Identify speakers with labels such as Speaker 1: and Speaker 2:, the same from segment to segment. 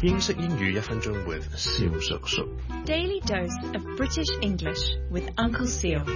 Speaker 1: 英式英語1分鐘 with 蕭叔叔。
Speaker 2: Daily dose of British English with Uncle Seal.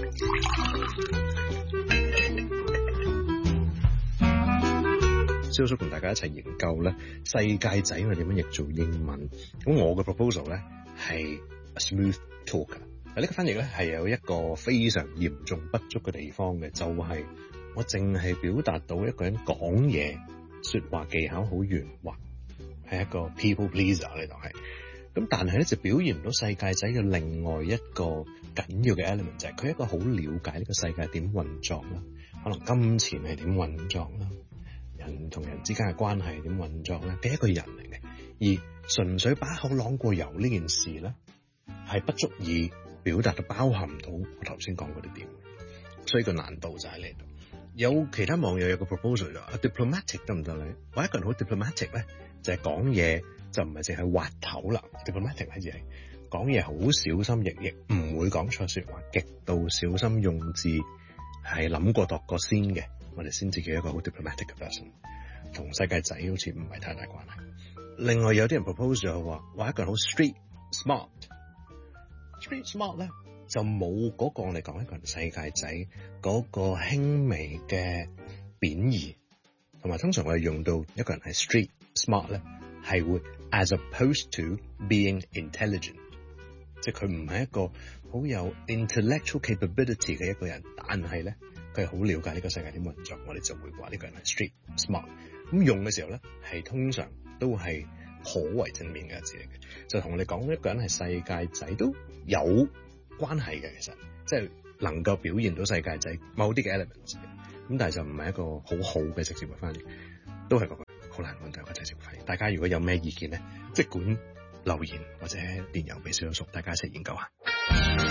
Speaker 1: 蕭叔同大家一齊研究咧世界仔我點樣譯做英文。咁我嘅 proposal 咧係 a smooth talker。呢個翻譯咧係有一個非常嚴重不足嘅地方嘅，就係我淨係表達到一個人講嘢說話技巧好圓滑，係一個 people pleaser 呢度係。咁但係咧就表現唔到世界仔嘅另外一個緊要嘅 element， 就係佢一個好了解呢個世界點運作啦，可能金錢係點運作啦，人同人之間嘅關係點運作咧嘅一個人嚟嘅。而純粹把口朗過油呢件事咧係不足以表達到包含到我頭先講嗰啲點，所以個難度就喺呢度。有其他網友有個 proposal 就話 diplomatic 得唔得咧？我一個人好 diplomatic 咧，就係講嘢就唔係淨係滑頭啦。diplomatic 係指係講嘢好小心翼翼，唔會講錯說話，極度小心用字，係諗過度過先嘅，我哋先至叫一個好 diplomatic 嘅 person。同世界仔好似唔係太大關係。另外有啲人 propose 就話一個人好 street smart。street smart 咧就冇嗰個我哋講一個人世界仔嗰個輕微嘅貶義，同埋通常我哋用到一個人係 street smart 咧係會 as opposed to being intelligent， 即係佢唔係一個好有 intellectual capability 嘅一個人，但係咧佢係好了解呢個世界點運作，我哋就會話呢個人係 street smart。咁用嘅時候咧係通常都係頗為正面嘅字嚟嘅，就同我哋講一個人係世界仔都有關係嘅，其實即係能夠表現到世界仔某啲嘅 elements 嘅，咁但係就唔係一個好好嘅直接嘅翻譯，都係個好難揾到一個直接嘅翻譯。大家如果有咩意見咧，即管留言或者電郵俾小叔，大家一齊研究下。